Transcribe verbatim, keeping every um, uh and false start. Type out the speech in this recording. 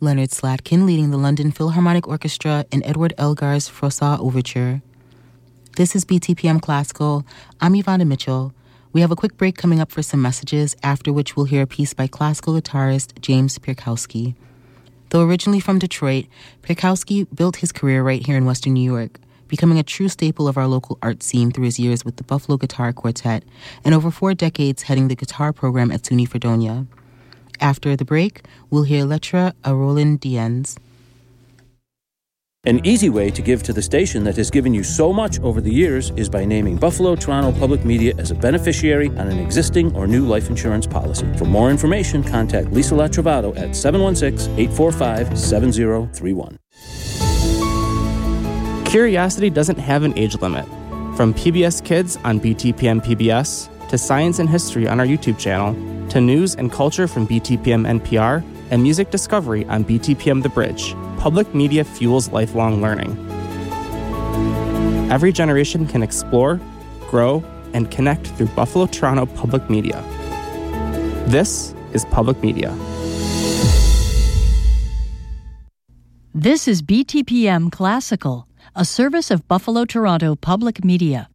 Leonard Slatkin leading the London Philharmonic Orchestra in Edward Elgar's Froissart Overture. This is B T P M Classical. I'm Ivana Mitchell. We have a quick break coming up for some messages, after which we'll hear a piece by classical guitarist James Pierkowski. Though originally from Detroit, Pierkowski built his career right here in Western New York, becoming a true staple of our local art scene through his years with the Buffalo Guitar Quartet and over four decades heading the guitar program at SUNY Fredonia. After the break, we'll hear Lettre à Roland Dienz. An easy way to give to the station that has given you so much over the years is by naming Buffalo Toronto Public Media as a beneficiary on an existing or new life insurance policy. For more information, contact Lisa Latrovato at seven one six, eight four five, seven zero three one. Curiosity doesn't have an age limit. From P B S Kids on B T P M P B S, to Science and History on our YouTube channel, to news and culture from B T P M N P R, and music discovery on B T P M The Bridge, public media fuels lifelong learning. Every generation can explore, grow, and connect through Buffalo Toronto Public Media. This is Public Media. This is B T P M Classical, a service of Buffalo Toronto Public Media.